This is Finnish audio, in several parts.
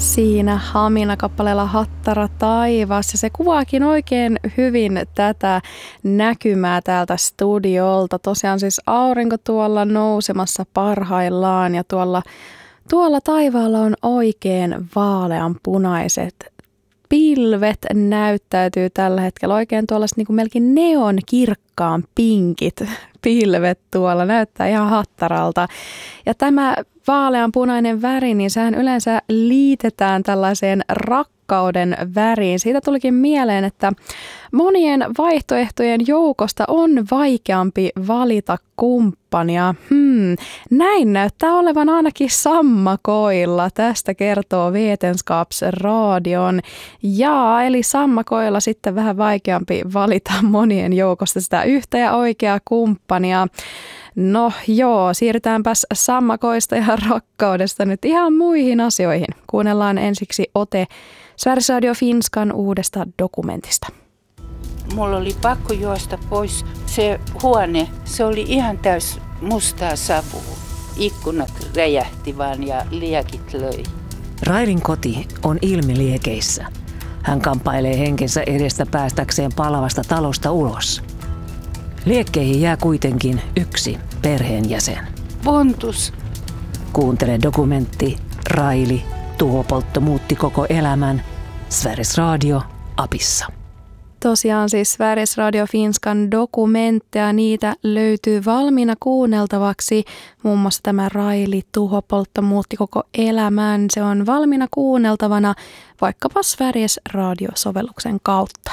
Siinä Hamina-kappaleella Hattara taivas, ja se kuvaakin oikein hyvin tätä näkymää täältä studiolta. Tosiaan siis aurinko tuolla nousemassa parhaillaan, ja tuolla taivaalla on oikein vaaleanpunaiset pilvet näyttäytyy tällä hetkellä. Oikein tuollaiset niin kuin melkein neonkirkkaan pinkit pilvet tuolla näyttää ihan hattaralta. Ja tämä vaaleanpunainen väri, niin sehän yleensä liitetään tällaiseen rakkauden väriin. Siitä tulikin mieleen, että monien vaihtoehtojen joukosta on vaikeampi valita kumppania. Näin näyttää olevan ainakin sammakoilla. Tästä kertoo Vetenskapsradion. Eli sammakoilla sitten vähän vaikeampi valita monien joukosta sitä yhtä ja oikeaa kumppania. No joo, siirrytäänpäs sammakoista ja rakkaudesta nyt ihan muihin asioihin. Kuunnellaan ensiksi ote Sveriges Radio Finskan uudesta dokumentista. Mulla oli pakko juosta pois. Se huone, se oli ihan täys mustaa savua. Ikkunat räjähti vaan ja liekit löi. Railin koti on ilmiliekeissä. Hän kamppailee henkensä edestä päästäkseen palavasta talosta ulos. Liekkeihin jää kuitenkin yksi perheenjäsen. Pontus. Kuuntele dokumentti Raili, tuhopoltto muutti koko elämän. Sveriges Radio appissa. Tosiaan siis Sveriges Radio Finskan dokumentteja, niitä löytyy valmiina kuunneltavaksi. Muun muassa tämä Raili, tuhopoltto muutti koko elämän. Se on valmiina kuunneltavana vaikkapa Sveriges Radio-sovelluksen kautta.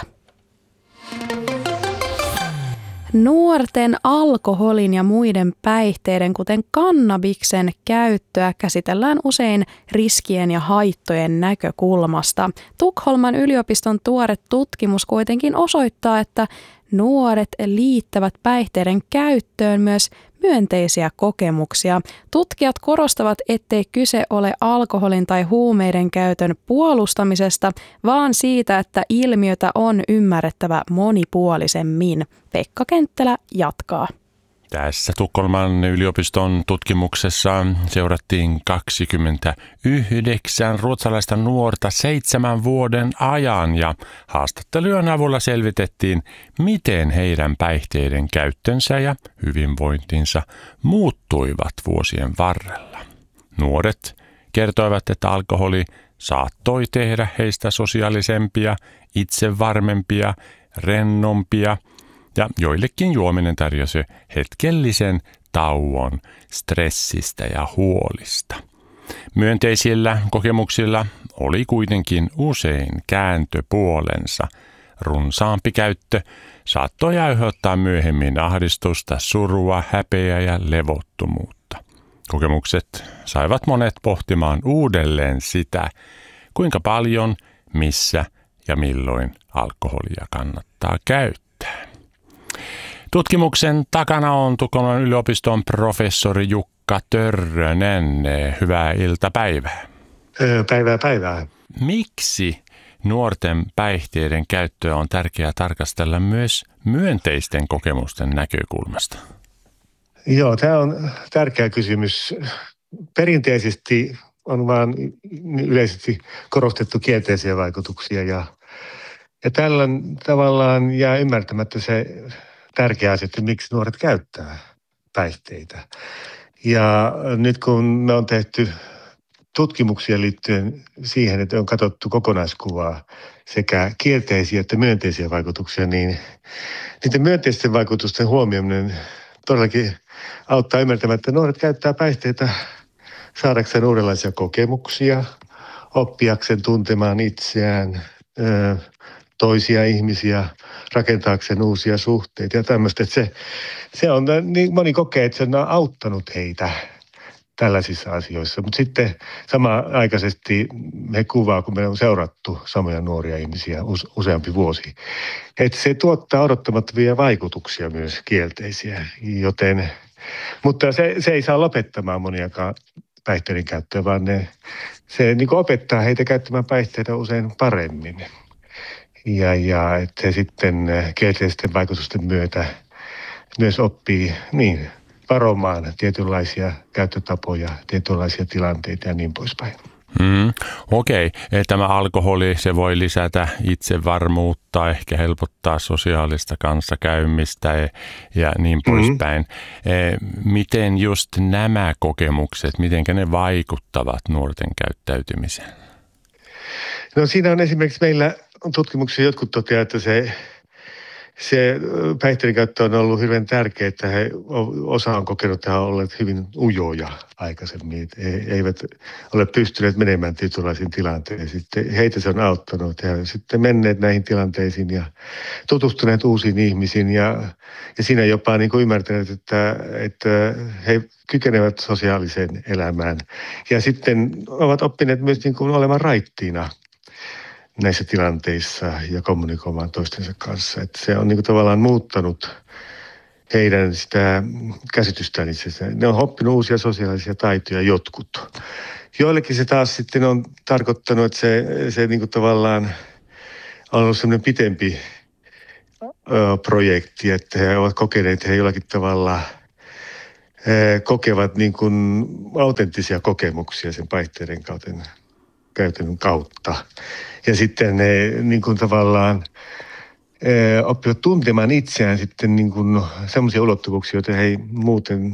Nuorten alkoholin ja muiden päihteiden, kuten kannabiksen käyttöä, käsitellään usein riskien ja haittojen näkökulmasta. Tukholman yliopiston tuore tutkimus kuitenkin osoittaa, että nuoret liittävät päihteiden käyttöön myös myönteisiä kokemuksia. Tutkijat korostavat, ettei kyse ole alkoholin tai huumeiden käytön puolustamisesta, vaan siitä, että ilmiötä on ymmärrettävä monipuolisemmin. Pekka Kenttelä jatkaa. Tässä Tukholman yliopiston tutkimuksessa seurattiin 29 ruotsalaista nuorta 7 vuoden ajan ja haastattelujen avulla selvitettiin, miten heidän päihteiden käyttönsä ja hyvinvointinsa muuttuivat vuosien varrella. Nuoret kertoivat, että alkoholi saattoi tehdä heistä sosiaalisempia, itsevarmempia, rennompia, ja joillekin juominen tarjosi hetkellisen tauon stressistä ja huolista. Myönteisillä kokemuksilla oli kuitenkin usein kääntöpuolensa. Runsaampi käyttö saattoi aiheuttaa myöhemmin ahdistusta, surua, häpeää ja levottomuutta. Kokemukset saivat monet pohtimaan uudelleen sitä, kuinka paljon, missä ja milloin alkoholia kannattaa käyttää. Tutkimuksen takana on Tukholman yliopiston professori Jukka Törrönen. Hyvää iltapäivää. Päivää. Miksi nuorten päihteiden käyttöä on tärkeää tarkastella myös myönteisten kokemusten näkökulmasta? Joo, tämä on tärkeä kysymys. Perinteisesti on vaan yleisesti korostettu kielteisiä vaikutuksia ja tällä tavallaan jää ymmärtämättä se tärkeä asia, että miksi nuoret käyttää päihteitä. Ja nyt kun me on tehty tutkimuksia liittyen siihen, että on katsottu kokonaiskuvaa sekä kielteisiä että myönteisiä vaikutuksia, niin niiden myönteisten vaikutusten huomioiminen todellakin auttaa ymmärtämään, että nuoret käyttää päihteitä saadakseen uudenlaisia kokemuksia, oppiakseen tuntemaan itseään, toisia ihmisiä, rakentaakseen uusia suhteita ja tämmöistä. Että se on, niin moni kokee, että se on auttanut heitä tällaisissa asioissa. Mutta sitten samanaikaisesti me kuvaa, kun me on seurattu samoja nuoria ihmisiä useampi vuosi, että se tuottaa odottamattomia vaikutuksia myös kielteisiä. Mutta se ei saa lopettamaan moniakaan päihteiden käyttöä, vaan se niin kuin opettaa heitä käyttämään päihteitä usein paremmin. Ja että he sitten kielteisten vaikutusten myötä myös oppii varomaan tietynlaisia käyttötapoja, tietynlaisia tilanteita ja niin poispäin. Okei. Tämä alkoholi, se voi lisätä itsevarmuutta, ehkä helpottaa sosiaalista kanssakäymistä ja niin poispäin. Miten just nämä kokemukset, miten ne vaikuttavat nuorten käyttäytymiseen? No siinä on esimerkiksi meillä tutkimuksia jotkut toteavat, että se päihteiden käyttö on ollut hyvin tärkeää, että osa on kokenut, että he ovat olleet hyvin ujoja aikaisemmin. He eivät ole pystyneet menemään tietynlaisiin tilanteisiin. Sitten heitä se on auttanut. He ovat sitten menneet näihin tilanteisiin ja tutustuneet uusiin ihmisiin ja siinä jopa niin kuin ymmärtäneet, että he kykenevät sosiaaliseen elämään. Ja sitten ovat oppineet myös niin kuin olemaan raittiina näissä tilanteissa ja kommunikoimaan toistensa kanssa. Että se on niin kuin tavallaan muuttanut heidän sitä käsitystään itsestään. Ne on oppinut uusia sosiaalisia taitoja jotkut. Joillekin se taas sitten on tarkoittanut, että se niin kuin tavallaan on ollut sellainen pitempi projekti, että he ovat kokeneet, että he jollakin tavalla kokevat niin kuin autenttisia kokemuksia sen päihteiden käytön kautta. Ja sitten ne niin kuin tavallaan oppivat tuntemaan itseään sitten niin kuin semmoisia ulottuvuuksia, joita he ei muuten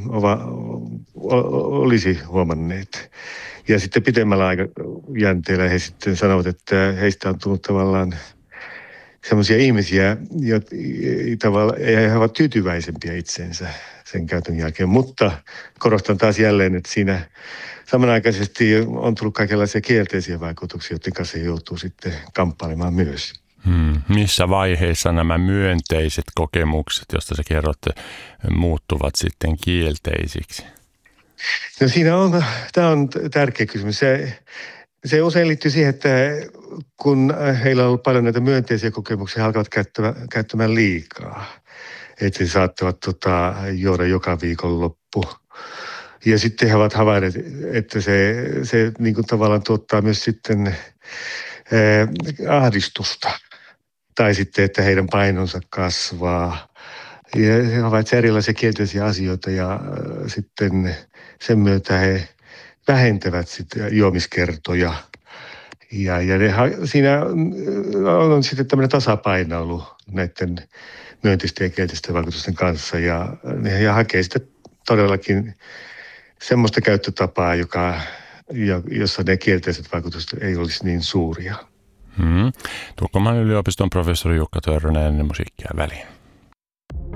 olisi huomanneet. Ja sitten pitemmällä aikajänteellä he sitten sanovat, että heistä on tullut tavallaan semmoisia ihmisiä, ja he ovat tyytyväisempiä itseensä sen käytön jälkeen. Mutta korostan taas jälleen, että siinä samanaikaisesti on tullut kaikenlaisia kielteisiä vaikutuksia, joiden kanssa he joutuu sitten kamppailemaan myös. Missä vaiheessa nämä myönteiset kokemukset, joista sä kerrotte, muuttuvat sitten kielteisiksi? No tämä on tärkeä kysymys. Se usein liittyy siihen, että kun heillä on ollut paljon näitä myönteisiä kokemuksia, he alkavat käyttämään liikaa. Että he saattavat juoda joka viikonloppu. Ja sitten he ovat havainneet, että se niin kuin tavallaan tuottaa myös sitten ahdistusta. Tai sitten, että heidän painonsa kasvaa. Ja he havaitsevat erilaisia kielteisiä asioita ja sitten sen myötä he vähentävät sitten juomiskertoja. Ja siinä on sitten tämmöinen tasapainoilu näiden myönteisten ja kielteisten vaikutusten kanssa. Ja he hakee sitten todellakin semmoista käyttötapaa, jossa ne kielteiset vaikutukset ei olisi niin suuria. Tukholman yliopiston professori Jukka Törrönen, musiikkia väliin.